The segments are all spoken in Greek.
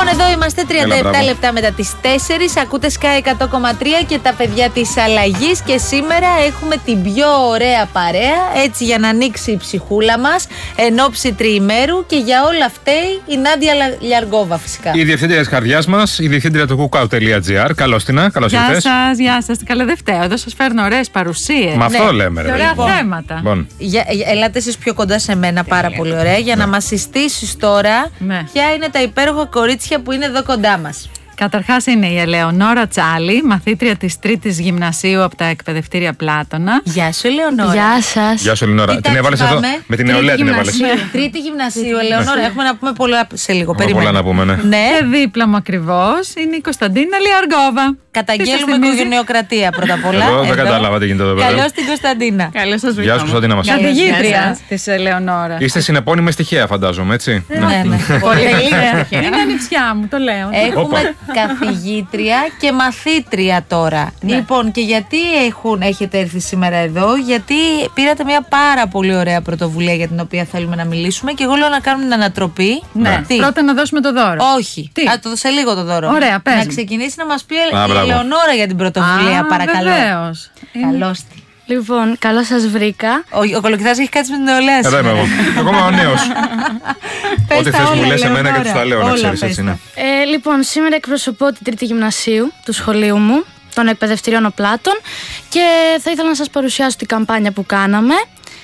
Λοιπόν, εδώ είμαστε 37 λεπτά μετά τις 4. Ακούτε Sky 100,3 και τα παιδιά της αλλαγής. Και σήμερα έχουμε την πιο ωραία παρέα, έτσι για να ανοίξει η ψυχούλα μας εν ώψη τριημέρου. Και για όλα φταίει η Νάντια Λιαργόβα, φυσικά. Η διευθύντρια της καρδιάς μας, η διευθύντρια του Κουκάου.gr. Καλώς την, καλώς ήρθες. Γεια σας. Καλή Δευτέρα. Εδώ σας φέρνω ωραίες παρουσίες. Με αυτό λέμε, ρε. Ωραία θέματα. Ελάτε εσείς πιο κοντά σε μένα, πάρα πολύ ωραία, για να μας συστήσεις τώρα ποια είναι τα υπέροχα κορίτσια που είναι εδώ κοντά μας. Καταρχάς είναι η Ελεονόρα Τσάλη, μαθήτρια της 3ης Γυμνασίου από τα εκπαιδευτήρια Πλάτωνα. Γεια σου, Ελεονόρα. Γεια σας. Γεια σου, Ελεονόρα. Την έβαλες εδώ. Με την νεολαία την έβαλες. Τρίτη Γυμνασίου, Ελεονόρα. Έχουμε να πούμε πολλά σε λίγο. Πολλά να πούμε, ναι. Και δίπλα μου ακριβώς είναι η Κωνσταντίνα Λιαργόβα. Καταγγέλουμε οικογενειοκρατία πρώτα απ' όλα. Εγώ δεν κατάλαβα τι γίνεται εδώ πέρα. Καλώς την Κωνσταντίνα. Καλώς σας βρήκαμε. Γεια σου, Κωνσταντίνα μας. Καθηγήτρια της Ελεονόρα. Είστε συνεπώνυμες τυχαία, φαντάζομαι, έτσι. Ναι. Είναι ανιψιά μου, το λέω. Έχουμε καθηγήτρια και μαθήτρια τώρα. Λοιπόν, και γιατί έχετε έρθει σήμερα εδώ? Γιατί πήρατε μια πάρα πολύ ωραία πρωτοβουλία για την οποία θέλουμε να μιλήσουμε. Και εγώ λέω να κάνουμε την ανατροπή. Πρώτα να δώσουμε το δώρο. Όχι. Θα το δώσω λίγο το δώρο. Ωραία, πες. Να ξεκινήσει να μας πει η Ελεονόρα για την πρωτοβουλία, παρακαλώ. Βεβαίως. Καλώς τη. Λοιπόν, καλώς σας βρήκα. Ο Κολοκυθάς έχει κάτσει με την νεολαία Εδώ είμαι εγώ. Εγώ είμαι ο νέος. Ό,τι θες μου λες εμένα και τους τα λέω, να ξέρεις, έτσι είναι. Λοιπόν, σήμερα εκπροσωπώ την Τρίτη Γυμνασίου του σχολείου μου, των εκπαιδευτηρίων Οπλάτων, και θα ήθελα να σας παρουσιάσω την καμπάνια που κάναμε.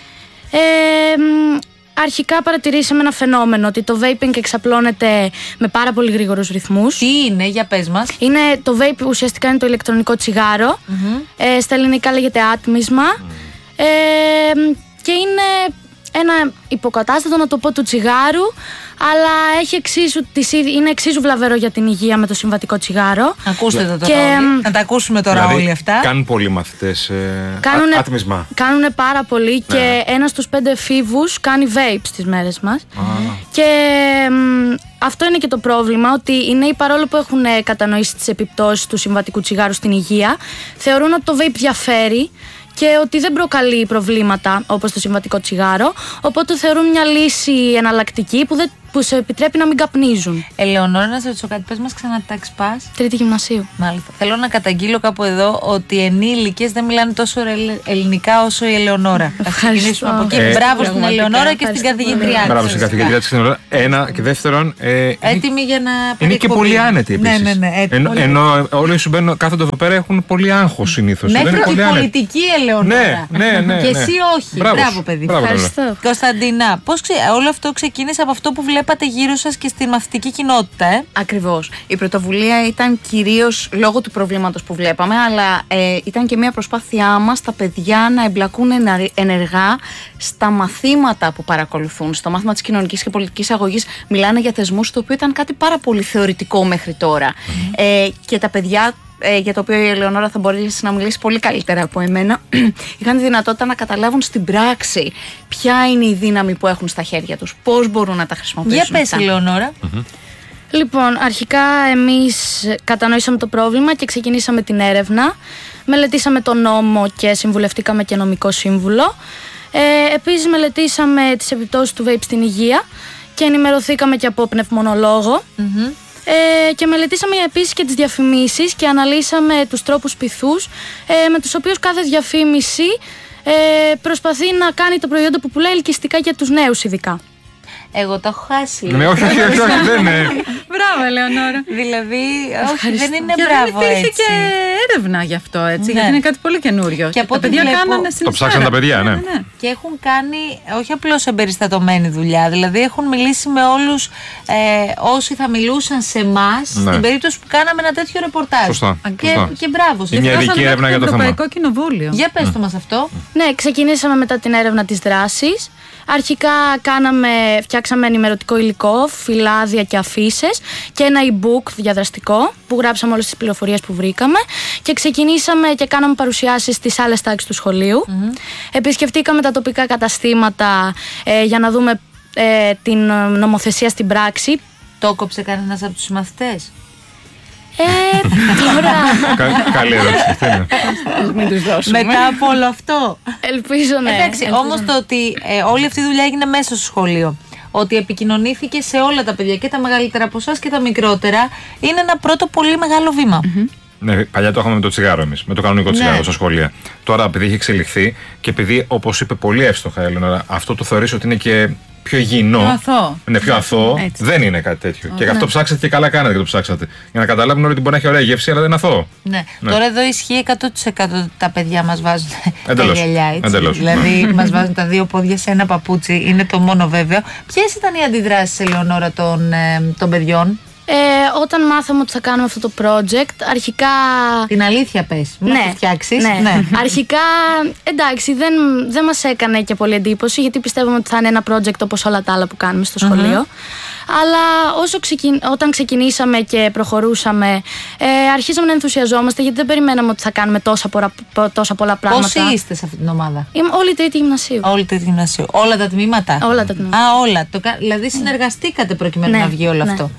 Αρχικά παρατηρήσαμε ένα φαινόμενο, ότι το vaping εξαπλώνεται με πάρα πολύ γρήγορους ρυθμούς. Τι είναι, για πες μας. Το vape ουσιαστικά είναι το ηλεκτρονικό τσιγάρο. Στα ελληνικά λέγεται άτμισμα. Και είναι ένα υποκατάστατο, να το πω, του τσιγάρου, αλλά είναι εξίσου βλαβερό για την υγεία με το συμβατικό τσιγάρο. Ακούστε το τώρα όλοι. Να τα ακούσουμε τώρα δηλαδή, όλοι αυτά. Κάνουν πολλοί μαθητές άτμισμα. Κάνουν πάρα πολύ και ένας στους 5 εφήβους κάνει vape στις μέρες μας. Και αυτό είναι και το πρόβλημα, ότι οι νέοι, παρόλο που έχουν κατανοήσει τις επιπτώσεις του συμβατικού τσιγάρου στην υγεία, θεωρούν ότι το vape διαφέρει και ότι δεν προκαλεί προβλήματα όπως το συμβατικό τσιγάρο, οπότε θεωρούν μια λύση εναλλακτική που σε επιτρέπει να μην καπνίζουν. Ελεονόρα, να σε ρωτήσω κάτι, πες μας ξανά τι τάξη πας? Τρίτη Γυμνασίου. Μάλιστα. Θέλω να καταγγείλω κάπου εδώ ότι οι ενήλικες δεν μιλάνε τόσο ελληνικά όσο η Ελεονόρα. Θα ξεκινήσουμε από εκεί. Μπράβο στην Ελεονόρα και στην καθηγήτριά της. Μπράβο στην καθηγήτριά της. Ένα και δεύτερον. Έτοιμη για να είναι και πολύ άνετη επίσης. Ναι. Ενώ όλοι σου μπαίνουν, κάθονται εδώ πέρα, έχουν πολύ άγχος συνήθως. Μέχρι την πολιτική Ελεονόρα. Ναι. Και εσύ όχι. Μπράβο, παιδί. Ευχαριστώ. Κωνσταντίνα, όλο αυτό ξεκίνησε από αυτό που βλέπατε γύρω σας και στη μαθητική κοινότητα, Ακριβώς. Η πρωτοβουλία ήταν κυρίως λόγω του προβλήματος που βλέπαμε, αλλά ήταν και μια προσπάθειά μας τα παιδιά να εμπλακούν ενεργά στα μαθήματα που παρακολουθούν. Στο μάθημα της κοινωνικής και πολιτικής αγωγής μιλάνε για θεσμούς, το οποίο ήταν κάτι πάρα πολύ θεωρητικό μέχρι τώρα. Και τα παιδιά, για το οποίο η Ελεονόρα θα μπορέσει να μιλήσει πολύ καλύτερα από εμένα, είχαν τη δυνατότητα να καταλάβουν στην πράξη ποια είναι η δύναμη που έχουν στα χέρια τους, πώς μπορούν να τα χρησιμοποιήσουν. Για πες, Ελεονόρα. Λοιπόν, αρχικά εμείς κατανοήσαμε το πρόβλημα και ξεκινήσαμε την έρευνα. Μελετήσαμε τον νόμο και συμβουλευτήκαμε και νομικό σύμβουλο. Επίσης μελετήσαμε τις επιπτώσεις του vape στην υγεία και ενημερωθήκαμε και από πνευμονολόγο. Και μελετήσαμε επίσης και τις διαφημίσεις και αναλύσαμε τους τρόπους πειθούς με τους οποίους κάθε διαφήμιση προσπαθεί να κάνει τα προϊόντα που πουλάει ελκυστικά για τους νέους ειδικά. Εγώ το έχω χάσει. Ναι, όχι, δεν είναι. Μπράβο, Ελεονόρα. Δηλαδή, όχι, δεν είναι και μπράβο δεν υπήρχε έτσι. και έρευνα γι' αυτό, έτσι, γιατί είναι κάτι πολύ καινούριο. Και από τα ό,τι παιδιά βλέπω, κάνανε το ψάξαν τα παιδιά, ναι. Και έχουν κάνει όχι απλώς εμπεριστατωμένη δουλειά, δηλαδή έχουν μιλήσει με όλους όσοι θα μιλούσαν σε εμάς στην περίπτωση που κάναμε ένα τέτοιο ρεπορτάζ. Σωστά. Και μπράβο. Είναι μια ειδική έρευνα για το θέμα. Ευρωπαϊκό Κοινοβούλιο. Για πες το μας αυτό. Ναι, ξεκινήσαμε μετά την έρευνα της δράσης. Αρχικά φτιάξαμε ενημερωτικό υλικό, φυλάδια και αφίσες και ένα e-book διαδραστικό που γράψαμε όλες τις πληροφορίες που βρήκαμε και ξεκινήσαμε και κάναμε παρουσιάσεις στις άλλες τάξεις του σχολείου. Επισκεφτήκαμε τα τοπικά καταστήματα για να δούμε την νομοθεσία στην πράξη. Το κόψε κανένας από τους μαθητές? Τώρα. Καλή ερώτηση. Μην τους δώσουμε. Μετά από όλο αυτό. Ελπίζω, ναι. Εντάξει, όμως το ότι όλη αυτή η δουλειά έγινε μέσα στο σχολείο. ότι επικοινωνήθηκε σε όλα τα παιδιά, και τα μεγαλύτερα από εσάς και τα μικρότερα. Είναι ένα πρώτο πολύ μεγάλο βήμα. Ναι, παλιά το είχαμε με το τσιγάρο εμείς, με το κανονικό τσιγάρο στα σχολεία. Τώρα, επειδή έχει εξελιχθεί και επειδή, όπως είπε πολύ εύστοχα η Ελεονόρα, αυτό το θεωρείς ότι είναι και πιο υγιεινό. Πιο αθώο. Είναι πιο αθώο. Δεν είναι κάτι τέτοιο. Και γι' αυτό ψάξατε και καλά κάνατε και το ψάξατε. Για να καταλάβουν όλοι ότι μπορεί να έχει ωραία γεύση, αλλά δεν είναι αθώο. Ναι. Τώρα εδώ ισχύει 100% ότι τα παιδιά μας βάζουν τα γυαλιά, έτσι. Εντελώς. Δηλαδή μας βάζουν τα δύο πόδια σε ένα παπούτσι. Είναι το μόνο βέβαιο. Ποιες ήταν οι αντιδράσεις, Ελεονόρα, των παιδιών? Όταν μάθαμε ότι θα κάνουμε αυτό το project, αρχικά. Την αλήθεια πες, μην το φτιάξεις. Ναι. Αρχικά, εντάξει, δεν μας έκανε και πολύ εντύπωση, γιατί πιστεύαμε ότι θα είναι ένα project όπως όλα τα άλλα που κάνουμε στο σχολείο. Αλλά όταν ξεκινήσαμε και προχωρούσαμε, αρχίσαμε να ενθουσιαζόμαστε, γιατί δεν περιμέναμε ότι θα κάνουμε τόσα πολλά πράγματα. Πόσοι είστε σε αυτή την ομάδα? Όλη η τρίτη γυμνασίου. Όλη η τρίτη γυμνασίου. Όλα τα τμήματα? Όλα τα τμήματα. Όλα. Δηλαδή συνεργαστήκατε προκειμένου να βγει όλο αυτό.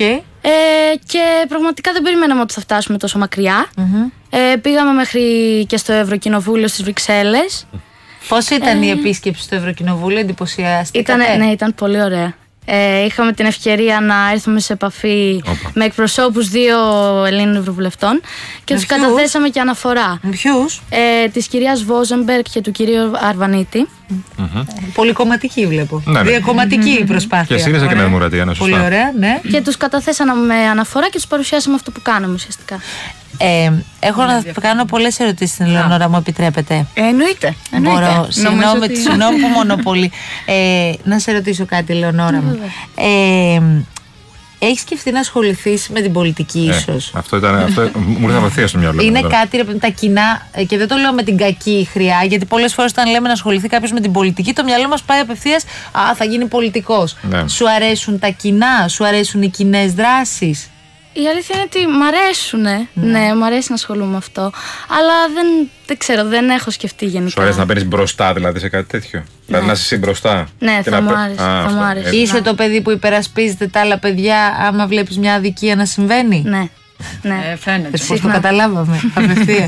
Και πραγματικά δεν περιμέναμε ότι θα φτάσουμε τόσο μακριά. Πήγαμε μέχρι και στο Ευρωκοινοβούλιο στις Βρυξέλλες. Πώς ήταν η επίσκεψη στο Ευρωκοινοβούλιο, εντυπωσιαστήκατε? Ναι, ήταν πολύ ωραία. Είχαμε την ευκαιρία να έρθουμε σε επαφή με εκπροσώπους 2 Ελλήνων Ευρωβουλευτών και τους καταθέσαμε και αναφορά. Ποιους? Της κυρίας Βόζεμπεργκ και του κυρίου Αρβανίτη. Πολυκομματική βλέπω. Διακομματική η προσπάθεια. Και ΣΥΡΙΖΑ και Νέα Δημοκρατία, ναι, σωστά. Πολύ ωραία, ναι. Και τους καταθέσαμε αναφορά και τους παρουσιάσαμε αυτό που κάναμε ουσιαστικά. Έχω να κάνω πολλές ερωτήσεις στην Ελεονόρα, μου επιτρέπετε? Εννοείται. Μπορώ, συγγνώμη που μονοπολεί. Να σε ρωτήσω κάτι, Ελεονόρα μου. Έχεις σκεφτεί να ασχοληθείς με την πολιτική, ίσως? Αυτό μου ήρθε απευθείας στο μυαλό. Είναι κάτι τα κοινά, και δεν το λέω με την κακή χρειά, γιατί πολλές φορές όταν λέμε να ασχοληθεί κάποιος με την πολιτική, το μυαλό μας πάει απευθείας, θα γίνει πολιτικός. Ναι. Σου αρέσουν τα κοινά, σου αρέσουν οι κοινές δράσεις? Η αλήθεια είναι ότι μ' αρέσουν. Ναι, μ' αρέσει να ασχολούμαι με αυτό. Αλλά δεν ξέρω, δεν έχω σκεφτεί γενικά. Σου αρέσει να παίρνεις μπροστά, δηλαδή, σε κάτι τέτοιο? Δηλαδή να είσαι εσύ μπροστά? Ναι, θα μου άρεσε. Είσαι το παιδί που υπερασπίζεται τα άλλα παιδιά άμα βλέπεις μια αδικία να συμβαίνει? Ναι. Φαίνεται. Πώς το καταλάβαμε απευθείας.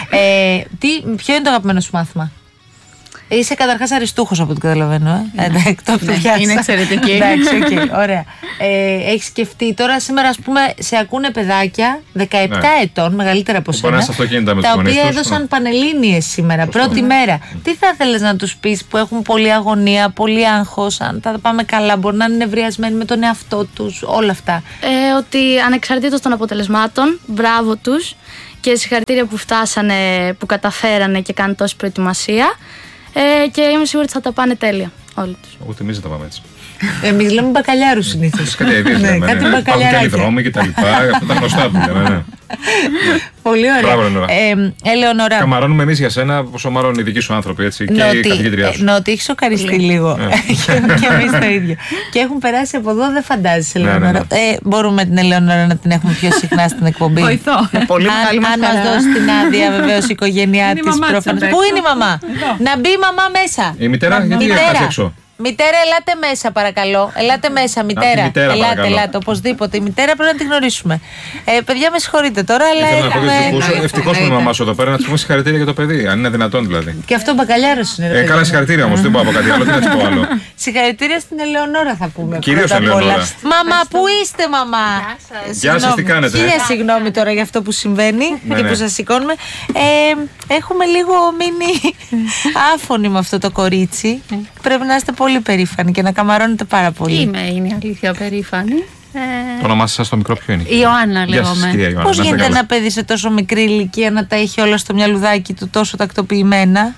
Ποιο είναι το αγαπημένο σου μάθημα? Είσαι καταρχάς αριστούχος από ό,τι καταλαβαίνω. Είναι εξαιρετική. Εντάξει, ωραία. Έχεις σκεφτεί τώρα, σήμερα ας πούμε, σε ακούνε παιδάκια 17 ετών, μεγαλύτερα από σένα, τα οποία έδωσαν πανελλήνιες σήμερα, πρώτη μέρα. Τι θα ήθελες να τους πεις που έχουν πολλή αγωνία, πολύ άγχος, αν τα πάμε καλά, μπορεί να είναι νευριασμένοι με τον εαυτό τους, όλα αυτά? Ότι ανεξαρτήτως των αποτελεσμάτων, μπράβο τους και συγχαρητήρια που φτάσανε, που καταφέρανε και κάνουν τόση προετοιμασία. Και είμαι σίγουρη ότι θα τα πάνε τέλεια όλοι τους. Ούτε εμείς δεν τα πάμε έτσι. Εμείς λέμε μπακαλιάρους συνήθως. Κάτι μπακαλιάράκια. Και άλλοι δρόμοι και τα λοιπά. Αυτά τα γνωστά που λέμε. Πολύ ωραία. Ελεονόρα. Καμαρώνουμε εμείς για σένα, πόσο μάλλον οι δικοί σου άνθρωποι, έτσι. Και η καθηγήτριά σου. Ότι έχεις σοκαριστεί λίγο. Και εμείς το ίδιο. Και έχουν περάσει από εδώ, δεν φαντάζεσαι, Ελεονόρα. Μπορούμε την Ελεονόρα να την έχουμε πιο συχνά στην εκπομπή? Βοηθώ. Αν μας δώσει την άδεια, βεβαίως η οικογένειά της προφανώς. Πού είναι η μαμά? Να μπει η μαμά μέσα. Η μητέρα, γιατί έχει έξω? Μητέρα, ελάτε μέσα, παρακαλώ. Ελάτε μέσα, μητέρα. Ελάτε, οπωσδήποτε. Η μητέρα πρέπει να τη γνωρίσουμε. Παιδιά, με συγχωρείτε τώρα, αλλά. Ευτυχώς που είναι η μαμά σου εδώ πέρα, να τη πούμε συγχαρητήρια για το παιδί, αν είναι δυνατόν δηλαδή. Και αυτό μπακαλιάρος είναι. Καλά, συγχαρητήρια όμως, δεν μπορώ να πω κάτι άλλο. Τι να τη πω άλλο. Συγχαρητήρια στην Ελεονόρα, θα πούμε. Κυρίως Ελεονόρα. Μαμά, πού είστε, μαμά? Γεια σας, τι κάνετε? Χίλια συγγνώμη τώρα για αυτό που συμβαίνει και που σας σηκώνουμε. Έχουμε λίγο μείνει άφωνοι με αυτό το κορίτσι. Πρέπει να είστε πολύ περήφανοι και να καμαρώνετε πάρα πολύ. Είναι η αλήθεια περήφανη. Το όνομά σας στο μικρό ποιο είναι? Ιωάννα λέγομαι. Πώς γίνεται ένα παιδί σε τόσο μικρή ηλικία να τα έχει όλα στο μυαλουδάκι του τόσο τακτοποιημένα?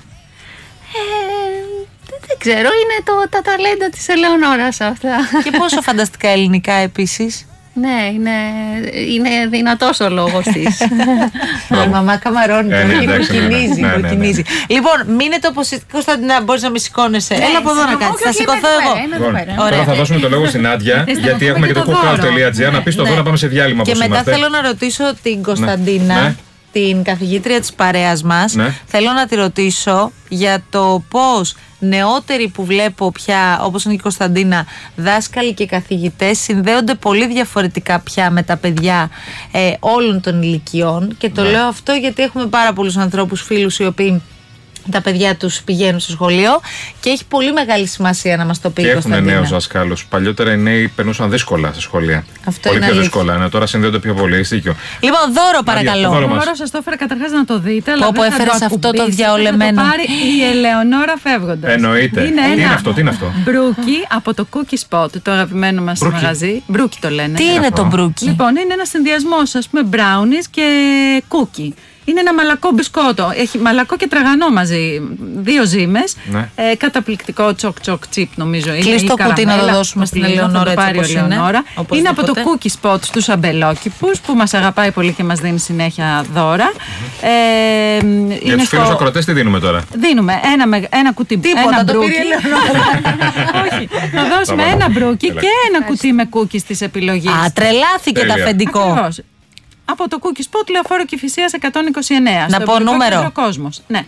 Δεν ξέρω, είναι τα ταλέντα της Ελεονόρας αυτά. Και πόσο φανταστικά ελληνικά επίσης. Ναι, είναι δυνατός ο λόγος της. Η μαμά καμαρώνει τώρα και κοκκινίζει. Λοιπόν, μείνετε όπως. Κωνσταντίνα, μπορείς να με σηκώνεσαι? Έλα από εδώ να κάτσεις. Θα σηκωθώ εγώ. Τώρα θα δώσουμε το λόγο στην Νάντια, γιατί έχουμε και το cookout.gr. Να πεις το εδώ να πάμε σε διάλειμμα. Και μετά θέλω να ρωτήσω την Κωνσταντίνα, την καθηγήτρια της παρέας μας. Θέλω να τη ρωτήσω για το πώς νεότεροι που βλέπω πια, όπως είναι η Κωνσταντίνα, δάσκαλοι και καθηγητές, συνδέονται πολύ διαφορετικά πια με τα παιδιά όλων των ηλικιών. Και το λέω αυτό γιατί έχουμε πάρα πολλούς ανθρώπους, φίλους, οι οποίοι τα παιδιά τους πηγαίνουν στο σχολείο και έχει πολύ μεγάλη σημασία να μας το πει. Και έχουν νέους δασκάλους. Παλιότερα οι νέοι περνούσαν δύσκολα στα σχολεία. Αυτό πολύ είναι πιο δύσκολα. Ναι, τώρα συνδέονται πιο πολύ. Έχει δίκιο. Λοιπόν, δώρο παρακαλώ. Δώρο σας το έφερα καταρχάς να το δείτε. Όπου έφερες αυτό το διαολεμένο. Θα το πάρει η Ελεονόρα φεύγοντας. Εννοείται. Τι είναι αυτό. Μπρούκι από το Cookie Spot, το αγαπημένο μας μαγαζί. Μπρούκι το λένε. Τι είναι το μπρούκι? Λοιπόν, είναι ένα συνδυασμός, ας πούμε, brownies και cookie. Είναι ένα μαλακό μπισκότο. Έχει μαλακό και τραγανό μαζί. 2 ζύμες. Ναι. Καταπληκτικό τσοκ τσίπ, νομίζω. Κλείς το κουτί να το δώσουμε στην Ελεονόρα. Είναι από το Cookie Spot στους αμπελόκηπους που μας αγαπάει πολύ και μας δίνει συνέχεια δώρα. Για τους φίλους ακροατές τι δίνουμε τώρα? Δίνουμε ένα κουτί. Τίποτα, το πήρε η Όχι. Θα δώσουμε ένα μπρούκι και ένα κουτί με cookies της επιλογής. Α, τρελάθηκε το αφεντικό. Από το Cookie Spot, Λεωφόρο Κηφισίας 129. Να πω νούμερο. Ναι.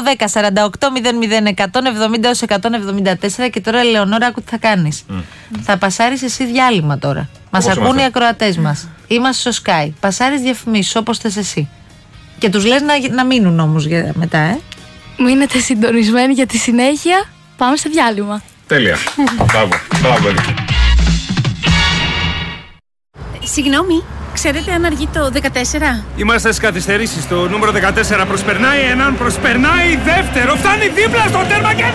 2-10-48-001-170-174. Και τώρα, Ελεονόρα, άκου τι θα κάνεις. Θα πασάρεις εσύ διάλειμμα τώρα. Μας ακούν οι ακροατές μας. Είμαστε στο Sky. Πασάρεις διαφημίσεις όπως θες εσύ. Και τους λες να μείνουν όμως μετά, Μείνετε συντονισμένοι για τη συνέχεια. Πάμε σε διάλειμμα. Τέλεια. Μπράβο. Συγγνώμη. Ξέρετε αν αργεί το 14? Είμαστε στις καθυστερήσεις. Το νούμερο 14 προσπερνάει έναν, προσπερνάει δεύτερο. Φτάνει δίπλα στο τέρμα και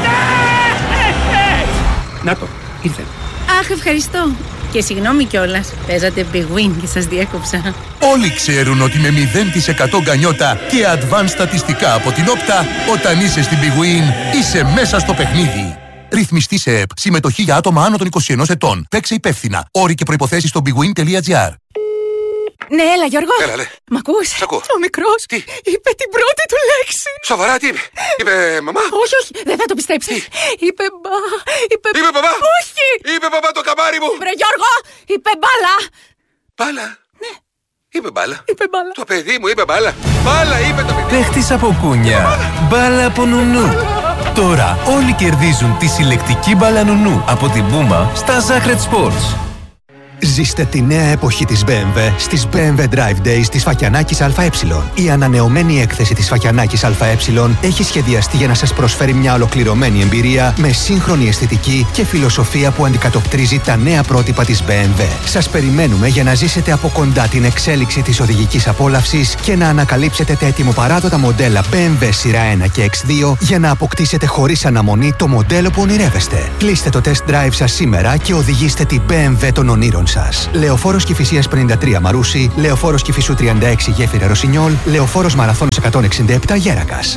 να το, ήρθε. Αχ, ευχαριστώ. Και συγγνώμη κιόλας. Παίζατε Big Win και σας διέκοψα. Όλοι ξέρουν ότι με 0% γκανιότα και advanced στατιστικά από την Όπτα, όταν είσαι στην Big Win, είσαι μέσα στο παιχνίδι. Ρυθμιστή σε ΕΠ. Συμμετοχή για άτομα άνω των 21 ετών. Παίξε υπεύθυνα. Όροι και προϋποθέσεις στο bigwin.gr. Ναι, έλα Γιώργο. Έλα, λέ. Μ' ακούς? Σ' ακούω. Ο μικρός Τι? είπε την πρώτη του λέξη. Σοβαρά, τι είπε? Είπε μαμά? Όχι, δεν θα το πιστέψεις. Είπε Είπε μπαμπά? Όχι. Είπε μπαμπά το καμάρι μου. Βρε Γιώργο, είπε μπάλα. Μπάλα? Ναι. Είπε μπάλα. Είπε μπάλα. Το παιδί μου είπε μπάλα. Μπάλα είπε το παιδί. Παίχτης από κούνια. Μπάλα από νουνού. Τώρα όλοι κερδίζουν τη συλλεκτική μπάλα νουνού από την Puma στα Zacred Sports. Ζήστε τη νέα εποχή της BMW στις BMW Drive Days της Φακιανάκης ΑΕ. Η ανανεωμένη έκθεση της Φακιανάκης ΑΕ έχει σχεδιαστεί για να σας προσφέρει μια ολοκληρωμένη εμπειρία με σύγχρονη αισθητική και φιλοσοφία που αντικατοπτρίζει τα νέα πρότυπα της BMW. Σας περιμένουμε για να ζήσετε από κοντά την εξέλιξη της οδηγικής απόλαυσης και να ανακαλύψετε τα ετοιμοπαράδοτα μοντέλα BMW σειρά 1 και X2 για να αποκτήσετε χωρίς αναμονή το μοντέλο που ονειρεύεστε. Κλείστε το test drive σας σήμερα και οδηγήστε την BMW των ονείρων σας. Λεωφόρος Κηφισίας 53 Μαρούσι, Λεωφόρος Κηφισού 36 Γέφυρα Ρωσινιόλ, Λεωφόρος Μαραθώνος 167 Γέρακας.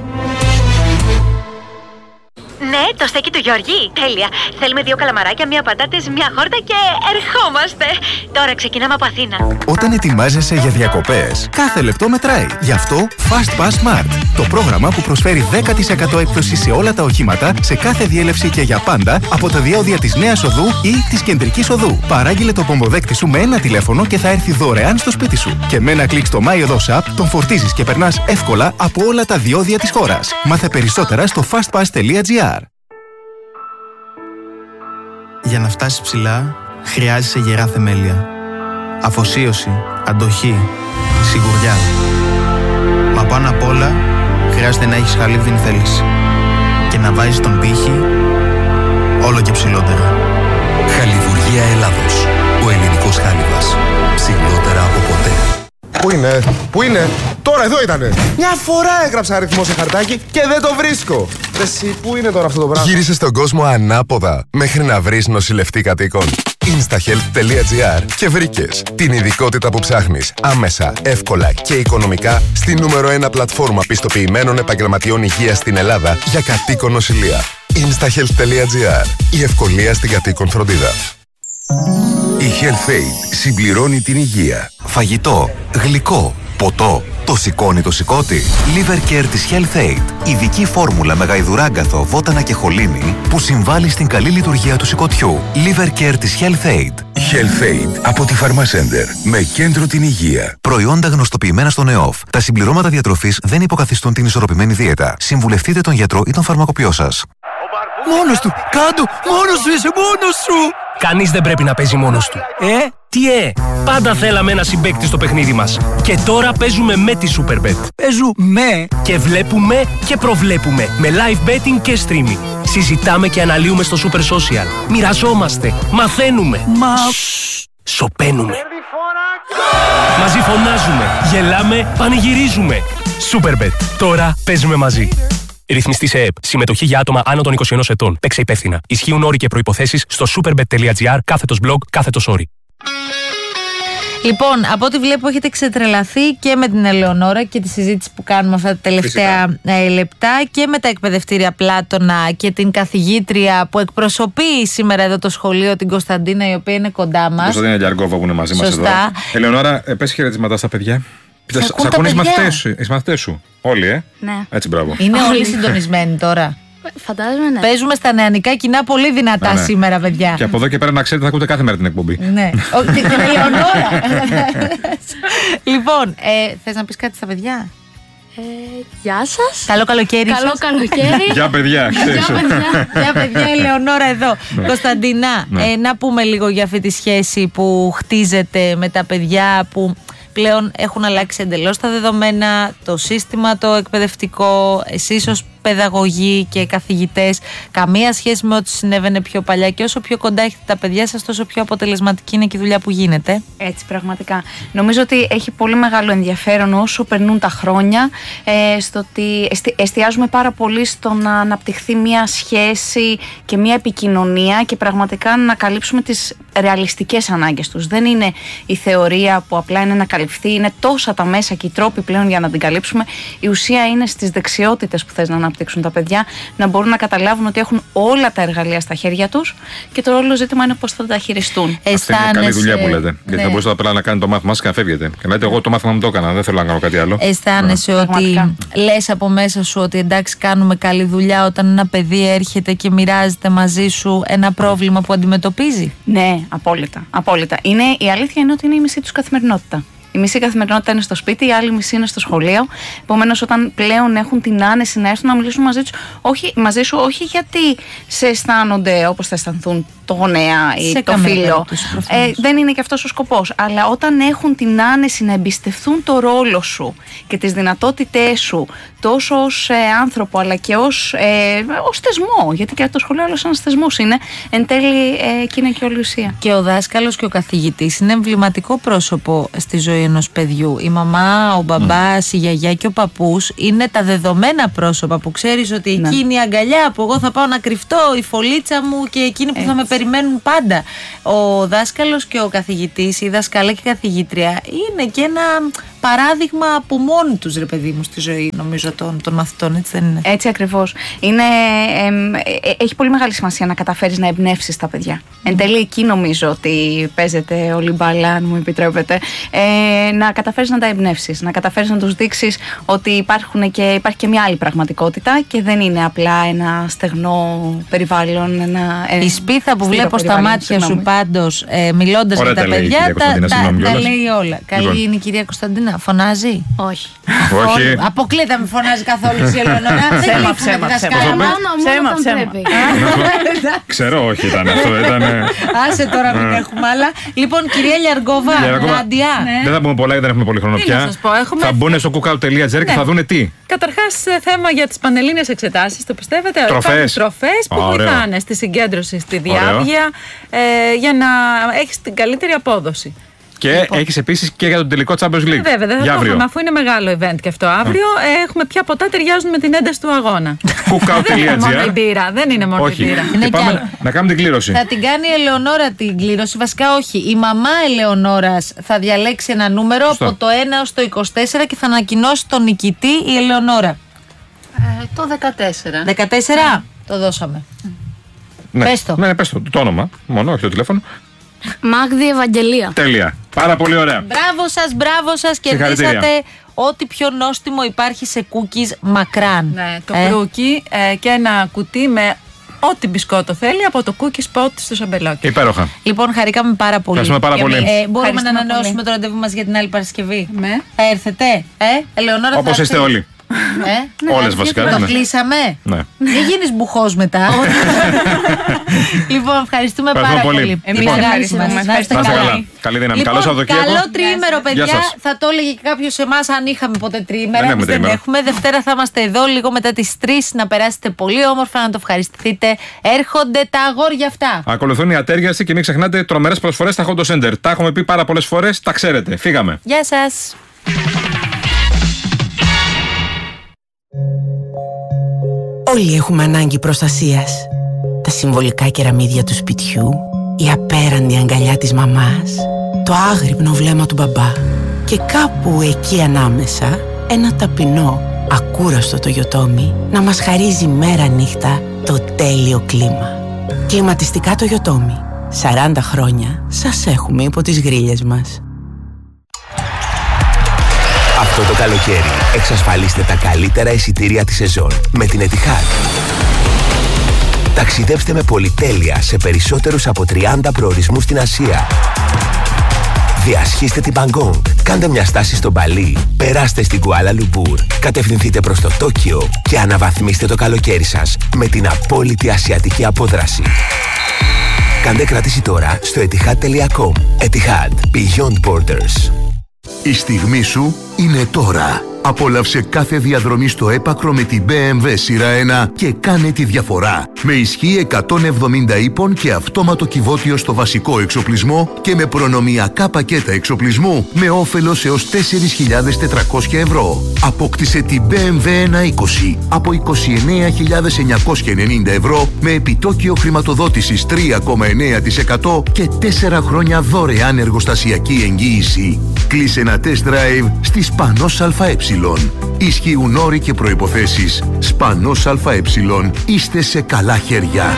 Ναι, το στέκι του Γιώργη. Τέλεια. Θέλουμε 2 καλαμαράκια, 1 πατάτες, 1 χόρτα και ερχόμαστε. Τώρα ξεκινάμε από Αθήνα. Όταν ετοιμάζεσαι για διακοπές, κάθε λεπτό μετράει. Γι' αυτό Fast Pass Smart. Το πρόγραμμα που προσφέρει 10% έκπτωση σε όλα τα οχήματα, σε κάθε διέλευση και για πάντα, από τα διόδια της Νέας Οδού ή της Κεντρικής Οδού. Παράγγειλε το πομποδέκτη σου με ένα τηλέφωνο και θα έρθει δωρεάν στο σπίτι σου. Και με ένα κλικ στο MyOdos App τον φορτίζεις και περνάς εύκολα από όλα τα διόδια της χώρας. Μάθε περισσότερα στο fastpass.gr. Για να φτάσεις ψηλά, χρειάζεσαι γερά θεμέλια. Αφοσίωση, αντοχή, σιγουριά. Μα πάνω απ' όλα, χρειάζεται να έχεις χαλίβδινη θέληση. Και να βάζεις τον πύχη όλο και ψηλότερα. Χαλιβουργία Ελλάδος. Ο ελληνικός χάλιβας. Ψηλότερα από ποτέ. Πού είναι, τώρα εδώ ήτανε. Μια φορά έγραψα αριθμό σε χαρτάκι και δεν το βρίσκω. Εσύ, πού είναι τώρα αυτό το πράγμα? Γύρισε στον κόσμο ανάποδα μέχρι να βρεις νοσηλευτή κατοίκων. Instahealth.gr και βρήκες την ειδικότητα που ψάχνεις άμεσα, εύκολα και οικονομικά στη νούμερο 1 πλατφόρμα πιστοποιημένων επαγγελματιών υγείας στην Ελλάδα για κατοίκον νοσηλεία. Instahealth.gr. Η ευκολία στην κατοίκον φροντίδα. Η HealthAid συμπληρώνει την υγεία. Φαγητό, γλυκό, ποτό. Το σηκώνει το σηκώτη. Liver Care της HealthAid. Ειδική φόρμουλα με γαϊδουράγκαθο, βότανα και χολίνη που συμβάλλει στην καλή λειτουργία του σηκωτιού. Liver Care της HealthAid. HealthAid από τη Pharmacenter με κέντρο την υγεία. Προϊόντα γνωστοποιημένα στον ΕΟΦ. Τα συμπληρώματα διατροφής δεν υποκαθιστούν την ισορροπημένη δίαιτα. Συμβουλευτείτε τον γιατρό ή τον φαρμακοποιό σας. Μόνος του! Κάντο! Μόνος σου είσαι! Μόνος σου! Κανείς δεν πρέπει να παίζει μόνος του. Τι πάντα θέλαμε ένα συμπαίκτη στο παιχνίδι μας. Και τώρα παίζουμε με τη Superbet. Παίζουμε! Και βλέπουμε και προβλέπουμε με live betting και streaming. Συζητάμε και αναλύουμε στο Super Social. Μοιραζόμαστε, μαθαίνουμε. Σωπαίνουμε. Μαζί φωνάζουμε, γελάμε, πανηγυρίζουμε. Superbet. Τώρα παίζουμε μαζί. Ρυθμιστή σε ΕΕΠ. Συμμετοχή για άτομα άνω των 21 ετών. Παίξε υπεύθυνα. Ισχύουν όροι και προϋποθέσεις στο superbet.gr/blog/όροι. Λοιπόν, από ό,τι βλέπω έχετε ξετρελαθεί και με την Ελεονόρα και τη συζήτηση που κάνουμε αυτά τα τελευταία λεπτά και με τα εκπαιδευτήρια Πλάτωνα και την καθηγήτρια που εκπροσωπεί σήμερα εδώ το σχολείο, την Κωνσταντίνα, η οποία είναι κοντά μας. Κωνσταντίνα Γιαργκόβα που είναι μαζί μας εδώ. Ελεονόρα, πες χαιρετίσματα στα παιδιά. Σ' ακούνε οι μαθητές σου. Όλοι, Ναι. Έτσι, μπράβο. Είναι όλοι συντονισμένοι τώρα. Φαντάζομαι, ναι. Παίζουμε στα νεανικά κοινά πολύ δυνατά σήμερα, παιδιά. Και από εδώ και πέρα να ξέρετε, θα ακούτε κάθε μέρα την εκπομπή. Ναι. Την Ελεονόρα. Λοιπόν, θες να πεις κάτι στα παιδιά? Γεια σας. Καλό καλοκαίρι. Καλό καλοκαίρι. Γεια παιδιά. Γεια παιδιά, Ελεονόρα εδώ. Κωνσταντινά, να πούμε λίγο για αυτή τη σχέση που χτίζεται με τα παιδιά που πλέον έχουν αλλάξει εντελώς τα δεδομένα, το σύστημα το εκπαιδευτικό, εσείς ως παιδαγωγοί και καθηγητές, καμία σχέση με ό,τι συνέβαινε πιο παλιά, και όσο πιο κοντά έχετε τα παιδιά σας, τόσο πιο αποτελεσματική είναι και η δουλειά που γίνεται. Έτσι, πραγματικά. Νομίζω ότι έχει πολύ μεγάλο ενδιαφέρον όσο περνούν τα χρόνια, στο ότι εστιάζουμε πάρα πολύ στο να αναπτυχθεί μια σχέση και μια επικοινωνία και πραγματικά να καλύψουμε τις ρεαλιστικές ανάγκες τους. Δεν είναι η θεωρία που απλά είναι να καλυφθεί, είναι τόσα τα μέσα και οι τρόποι πλέον για να την καλύψουμε. Η ουσία είναι στις δεξιότητες που θες να αναπτύξουν τα παιδιά, να μπορούν να καταλάβουν ότι έχουν όλα τα εργαλεία στα χέρια τους και το όλο ζήτημα είναι πώς θα τα χειριστούν. Αυτή είναι καλή δουλειά που λέτε. Γιατί θα μπορούσατε απλά να κάνετε το μάθημά σας και να φεύγετε. Και να λέτε, εγώ το μάθημα μου το έκανα, δεν θέλω να κάνω κάτι άλλο. Αισθάνεσαι ότι λες από μέσα σου ότι εντάξει, κάνουμε καλή δουλειά όταν ένα παιδί έρχεται και μοιράζεται μαζί σου ένα πρόβλημα που αντιμετωπίζει? Ναι, απόλυτα. Η αλήθεια είναι ότι είναι η μισή τους καθημερινότητα. Η μισή καθημερινότητα είναι στο σπίτι, η άλλη μισή είναι στο σχολείο. Επομένως, όταν πλέον έχουν την άνεση να έρθουν να μιλήσουν μαζί σου, όχι γιατί σε αισθάνονται όπως θα αισθανθούν το γονέα ή το φίλο. Δεν είναι και αυτός ο σκοπός. Αλλά όταν έχουν την άνεση να εμπιστευτούν το ρόλο σου και τις δυνατότητές σου, τόσο ως άνθρωπο αλλά και ως θεσμό, γιατί και το σχολείο όλος ένας θεσμός είναι, εν τέλει εκεί είναι και όλη η ουσία. Και ο δάσκαλος και ο καθηγητής είναι εμβληματικό πρόσωπο στη ζωή ενός παιδιού. Η μαμά, ο μπαμπάς, η γιαγιά και ο παππούς είναι τα δεδομένα πρόσωπα που ξέρεις ότι εκείνη η αγκαλιά που εγώ θα πάω να κρυφτώ, η φωλίτσα μου και εκείνη που θα με περιμένουν πάντα. Ο δάσκαλος και ο καθηγητής, η δασκάλα και η καθηγήτρια είναι και ένα παράδειγμα από μόνοι τους, ρε παιδί μου, στη ζωή, νομίζω, των μαθητών, έτσι δεν είναι? Έτσι ακριβώς. Έχει πολύ μεγάλη σημασία να καταφέρεις να εμπνεύσεις τα παιδιά. Εν τέλει, εκεί νομίζω ότι παίζεται όλη μπάλα, αν μου επιτρέπετε. Να καταφέρεις να τα εμπνεύσεις, να καταφέρεις να τους δείξεις ότι υπάρχει και μια άλλη πραγματικότητα και δεν είναι απλά ένα στεγνό περιβάλλον. Η σπίθα που βλέπω στα μάτια σου πάντως, μιλώντας με τα παιδιά, τα λέει όλα. Καλή είναι η κυρία Κωνσταντίνα. Φωνάζει? Όχι. Αποκλείται, μην φωνάζει καθόλου η Ελεονόρα. Ψέμα. Μόνο όταν πρέπει. Ξέρω, όχι ήταν αυτό. Άσε τώρα, μην έχουμε άλλα. Λοιπόν, κυρία Γιαργκόβα, Νάντια. Δεν θα πούμε πολλά γιατί δεν έχουμε πολύ χρόνο πια. Θα μπουν στο cookout.gr και θα δούνε τι. Καταρχάς, θέμα για τις πανελλήνιες εξετάσεις, το πιστεύετε? Τροφές που βοηθάνε στη συγκέντρωση, στη διάβγεια, για να έχεις την καλύτερη απόδοση. Και έχεις επίσης και για τον τελικό Champions League. Βέβαια, δεν θα το έχουμε, αφού είναι μεγάλο event και αυτό αύριο. Έχουμε ποια ποτά ταιριάζουν με την ένταση του αγώνα. Cookout.gr. Δεν είναι μόνο η μπύρα. Δεν είναι μόνο η μπύρα. Και πάμε να κάνουμε την κλήρωση. Θα την κάνει η Ελεονόρα την κλήρωση. Βασικά, όχι. Η μαμά Ελεονόρας θα διαλέξει ένα νούμερο από το 1 ως το 24 και θα ανακοινώσει τον νικητή η Ελεονόρα. Το 14. 14. Το δώσαμε. Πες το. Ναι, πες το όνομα. Μόνο, όχι το τηλέφωνο. Μάγδη Ευαγγελία. Τέλεια. Πάρα πολύ ωραία. Μπράβο σας. Κερδίσατε ό,τι πιο νόστιμο υπάρχει σε cookies μακράν. Ναι, το κρούκι και ένα κουτί με ό,τι μπισκότο θέλει από το cookie spot στο Σαμπελόκι. Υπέροχα. Λοιπόν, χαρήκαμε πάρα πολύ. Ευχαριστούμε πάρα πολύ. Μπορούμε να ανανεώσουμε το ραντεβού μας για την άλλη Παρασκευή? Ναι. Θα έρθετε, Ελεονόρα? Όπως είστε όλοι. Όλες βασικά. Το κλείσαμε. Ναι. Μην γίνεις μπουχός μετά. Λοιπόν, ευχαριστούμε πάρα πολύ. Εμείς ευχαριστούμε. Καλή δύναμη. Καλό Σαββατοκύριακο. Καλό τριήμερο, παιδιά. Θα το έλεγε και κάποιος σε εμάς αν είχαμε ποτέ τριήμερα. Εμείς δεν έχουμε. Δευτέρα θα είμαστε εδώ λίγο μετά τις 3. Να περάσετε πολύ όμορφα, να το ευχαριστηθείτε. Έρχονται τα αγόρια αυτά. Ακολουθούν οι ατέριαστοι και μην ξεχνάτε τρομερές προσφορές στα Honda Center. Τα έχουμε πει πάρα πολλές φορές, τα ξέρετε. Φύγαμε. Γεια σας. Όλοι έχουμε ανάγκη προστασίας. Τα συμβολικά κεραμίδια του σπιτιού, η απέραντη αγκαλιά της μαμάς, το άγρυπνο βλέμμα του μπαμπά και κάπου εκεί ανάμεσα ένα ταπεινό, ακούραστο το Yotomi να μας χαρίζει μέρα νύχτα το τέλειο κλίμα. Κλιματιστικά το Yotomi. 40 χρόνια σας έχουμε υπό τις γρίλες μας. Αυτό το καλοκαίρι εξασφαλίστε τα καλύτερα εισιτήρια της σεζόν με την Etihad. Ταξιδέψτε με πολυτέλεια σε περισσότερους από 30 προορισμούς στην Ασία. Διασχίστε την Μπαγκόγκ, κάντε μια στάση στο Μπαλί, περάστε στην Κουάλα Λουμπούρ, κατευθυνθείτε προς το Τόκιο και αναβαθμίστε το καλοκαίρι σας με την απόλυτη ασιατική απόδραση. Κάντε κράτηση τώρα στο etihad.com. Etihad. Beyond Borders. Η στιγμή σου είναι τώρα. Απόλαυσε κάθε διαδρομή στο έπακρο με την BMW σειρά 1 και κάνε τη διαφορά. Με ισχύ 170 ύπων και αυτόματο κυβότιο στο βασικό εξοπλισμό και με προνομιακά πακέτα εξοπλισμού με όφελος έως 4.400 ευρώ. Απόκτησε την BMW 120 από 29.990 ευρώ με επιτόκιο χρηματοδότησης 3,9% και 4 χρόνια δωρεάν εργοστασιακή εγγύηση. Κλείσε ένα test drive στη Σπανός ΑΕ. Ισχύουν όροι και προϋποθέσεις. Σπανός ΑΕ. Είστε σε καλά χέρια.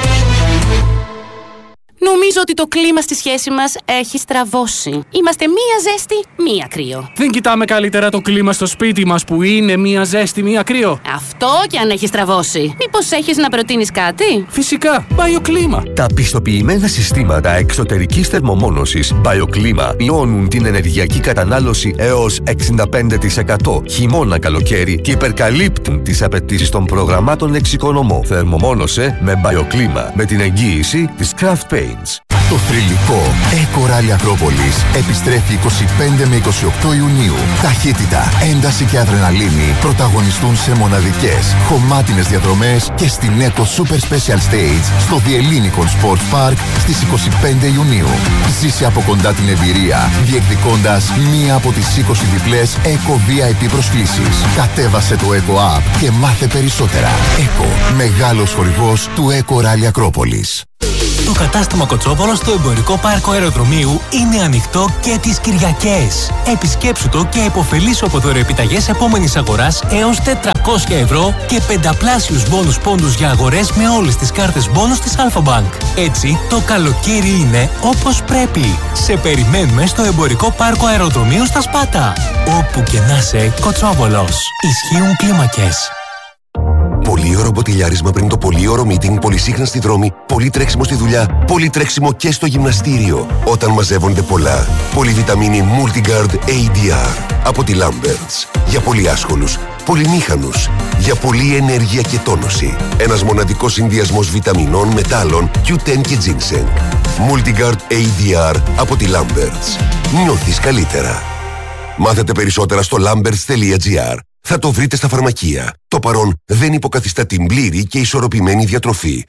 Νομίζω ότι το κλίμα στη σχέση μας έχει στραβώσει. Είμαστε μία ζέστη, μία κρύο. Δεν κοιτάμε καλύτερα το κλίμα στο σπίτι μας που είναι μία ζέστη, μία κρύο? Αυτό και αν έχει στραβώσει. Μήπως έχεις να προτείνεις κάτι? Φυσικά, BioClima. Τα πιστοποιημένα συστήματα εξωτερικής θερμομόνωσης BioClima μειώνουν την ενεργειακή κατανάλωση έως 65% χειμώνα-καλοκαίρι και υπερκαλύπτουν τις απαιτήσεις των προγραμμάτων εξοικονομώ. Θερμομόνωσε με BioClima με την εγγύηση της Craft Paints. Το θρυλικό Eco Rally Ακρόπολης επιστρέφει 25 με 28 Ιουνίου. Ταχύτητα, ένταση και αδρεναλίνη πρωταγωνιστούν σε μοναδικές, χωμάτινες διαδρομές και στην Eco Super Special Stage στο The Ellinikon Sports Park στις 25 Ιουνίου. Ζήσε από κοντά την εμπειρία, διεκδικώντας μία από τις 20 διπλές Eco VIP προσκλήσεις. Κατέβασε το Eco App και μάθε περισσότερα. Eco, μεγάλος χορηγός του Eco Rally Ακρόπολης. Το κατάστημα Κοτσόβολο στο εμπορικό πάρκο αεροδρομίου είναι ανοιχτό και τις Κυριακές. Επισκέψου το και επωφελήσου από δωρεοεπιταγές επόμενης αγοράς έως 400 ευρώ και πενταπλάσιους μπόνους πόντους για αγορές με όλες τις κάρτες μπόνους της Αλφα-Bank. Έτσι, το καλοκαίρι είναι όπως πρέπει. Σε περιμένουμε στο εμπορικό πάρκο αεροδρομίου στα Σπάτα. Όπου και να είσαι, Κοτσόβολος. Ισχύουν κλίμακες. Πολύωρο μποτιλιάρισμα πριν το πολύωρο meeting, πολυσύχνα στη δρόμη, πολύ τρέξιμο στη δουλειά, πολύ τρέξιμο και στο γυμναστήριο. Όταν μαζεύονται πολλά. Πολυβιταμίνη Multigard ADR από τη Lamberts. Για πολύ άσχολους, πολυμήχανους, για πολλή ενέργεια και τόνωση. Ένας μοναδικός συνδυασμός βιταμινών, μετάλλων, Q10 και ginseng. Multigard ADR από τη Lamberts. Νιώθεις καλύτερα. Μάθετε περισσότερα στο lamberts.gr. Θα το βρείτε στα φαρμακεία. Το παρόν δεν υποκαθιστά την πλήρη και ισορροπημένη διατροφή.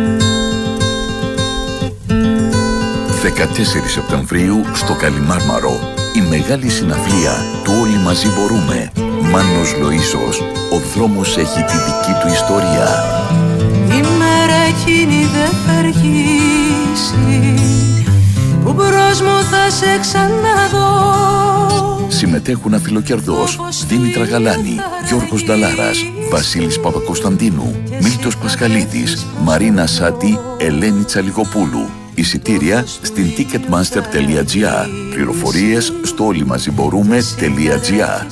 14 Σεπτεμβρίου στο Καλιμάρμαρο. Η μεγάλη συναυλία του Όλοι Μαζί Μπορούμε. Μάνος Λοΐσος. Ο δρόμος έχει τη δική του ιστορία. Η μέρα εκείνη δεν θα αργήσει, που μπρος μου θα σε ξαναδώ. Συμμετέχουν Αφιλοκερδός, Δήμητρα Γαλάνη, Γιώργος Νταλάρας, Βασίλης Παπακοσταντίνου, Μίλτος Πασχαλίδης, Μαρίνα Σάτι, Ελένη Τσαλιγοπούλου. Εισιτήρια στην ticketmaster.gr. Πληροφορίες στο όλοιμαζιμπορούμε.gr.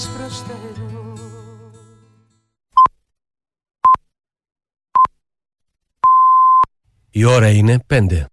Η ώρα είναι 5.